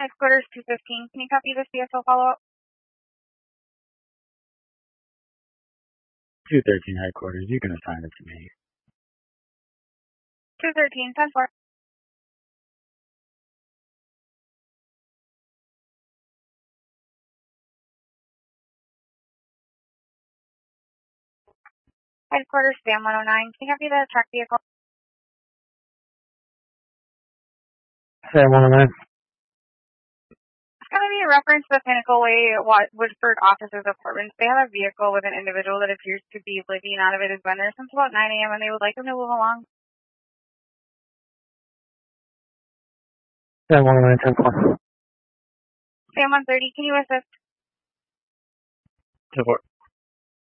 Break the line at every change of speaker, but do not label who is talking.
Headquarters 215. Can you copy the CSO follow-up?
213 headquarters. You can assign it to me.
213, 10-4. Headquarters Sam 109. Can you copy the track vehicle?
Sam 109.
It's going to be a reference to the Pinnacle Way Woodford Officers Apartments. They have a vehicle with an individual that appears to be living out of it. Has been there since about 9 a.m. and they would like him to move along.
Sam 109, 10-4.
Sam 130, can you assist?
10-4.